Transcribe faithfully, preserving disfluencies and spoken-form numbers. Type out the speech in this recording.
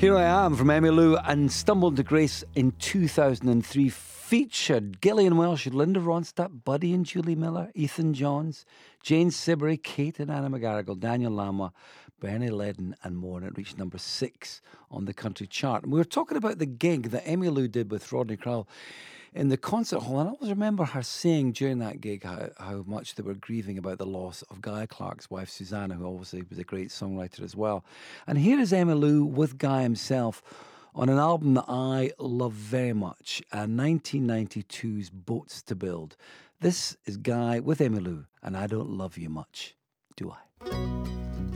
Here I Am from Emmylou and Stumbled into Grace in two thousand three. Featured Gillian Welsh, Linda Ronstadt, Buddy and Julie Miller, Ethan Johns, Jane Siberry, Kate and Anna McGarrigle, Daniel Lama, Bernie Ledden and more, and it reached number six on the country chart. And we were talking about the gig that Emmylou did with Rodney Crowell in the concert hall, and I always remember her saying during that gig how, how much they were grieving about the loss of Guy Clark's wife Susanna, who obviously was a great songwriter as well. And here is Emmylou with Guy himself on an album that I love very much, uh, nineteen ninety-two's Boats to Build. This is Guy with Emmylou, and I Don't Love You Much, Do I?